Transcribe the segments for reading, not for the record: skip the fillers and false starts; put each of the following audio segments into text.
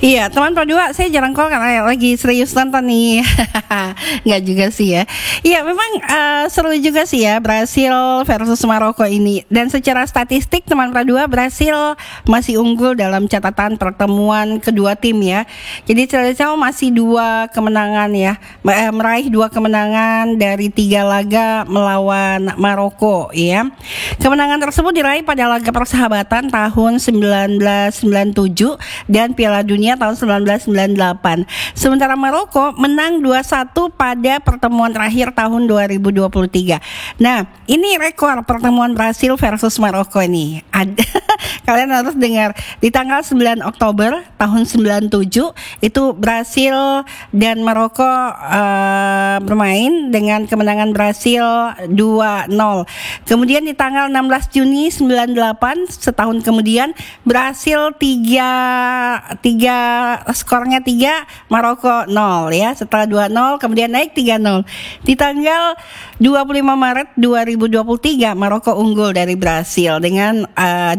Iya, teman Pro 2 saya jarang call karena lagi serius nonton nih. Nggak juga sih ya. Iya, memang seru juga sih ya Brasil versus Maroko ini. Dan secara statistik teman Pro 2 Brasil masih unggul dalam catatan pertemuan kedua tim ya. Jadi Seleção masih 2 kemenangan ya, meraih 2 kemenangan dari 3 laga melawan Maroko ya. Kemenangan tersebut diraih pada laga persahabatan tahun 1997 dan Piala Dunia tahun 1998. Sementara Maroko menang 2-1 pada pertemuan terakhir tahun 2023. Nah, ini rekor pertemuan Brasil versus Maroko ini. Kalian harus dengar di tanggal 9 Oktober tahun 97 itu Brasil dan Maroko bermain dengan kemenangan Brasil 2-0. Kemudian di tanggal 16 Juni 98 setahun kemudian Brasil 3 skornya 3, Maroko 0 ya. Setelah 2-0 kemudian naik 3-0. Di tanggal 25 Maret 2023 Maroko unggul dari Brasil dengan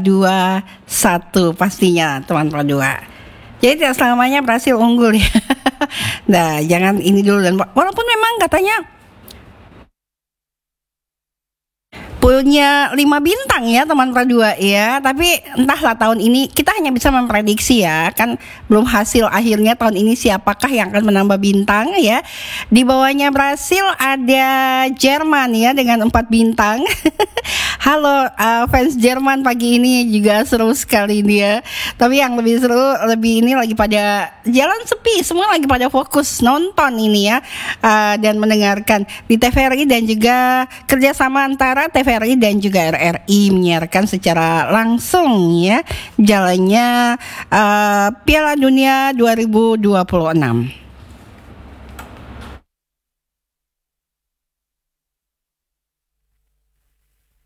2-1 pastinya teman Pro 2. Jadi tidak selamanya Brasil unggul ya. Nah, jangan ini dulu, dan walaupun memang katanya punya 5 bintang ya teman Pro 2 ya, tapi entahlah tahun ini kita hanya bisa memprediksi ya, kan belum hasil akhirnya tahun ini siapakah yang akan menambah bintang ya. Di bawahnya Brasil ada Jerman ya dengan 4 bintang. Halo fans Jerman, pagi ini juga seru sekali dia. Tapi yang lebih seru ini lagi pada jalan sepi, semua lagi pada fokus nonton ini ya, dan mendengarkan di TVRI dan juga kerjasama antara TVRI dan juga RRI menyiarkan secara langsung ya jalannya Piala Dunia 2026.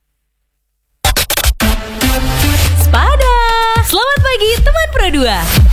Selamat pagi teman Pro 2.